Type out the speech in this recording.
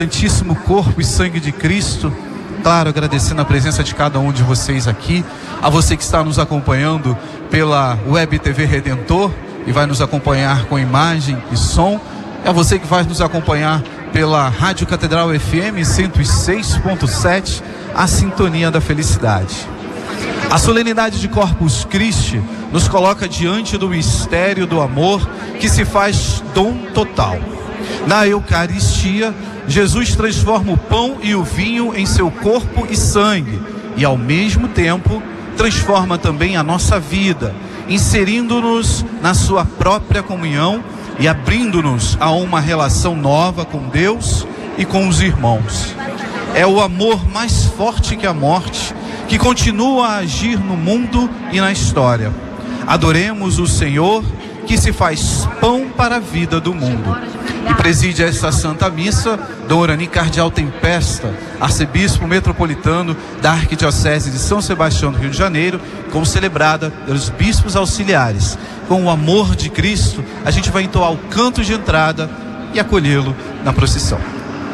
Santíssimo corpo e sangue de Cristo. Claro, agradecendo a presença de cada um de vocês aqui, a você que está nos acompanhando pela Web TV Redentor e vai nos acompanhar com imagem e som, é a você que vai nos acompanhar pela Rádio Catedral FM 106.7, a Sintonia da Felicidade. A solenidade de Corpus Christi nos coloca diante do mistério do amor que se faz dom total. Na Eucaristia, Jesus transforma o pão e o vinho em seu corpo e sangue e, ao mesmo tempo, transforma também a nossa vida, inserindo-nos na sua própria comunhão e abrindo-nos a uma relação nova com Deus e com os irmãos. É o amor mais forte que a morte que continua a agir no mundo e na história. Adoremos o Senhor que se faz pão para a vida do mundo. E preside esta Santa Missa Dom Orani Cardeal Tempesta, arcebispo metropolitano da Arquidiocese de São Sebastião do Rio de Janeiro, como celebrada pelos bispos auxiliares. Com o amor de Cristo, a gente vai entoar o canto de entrada e acolhê-lo na procissão.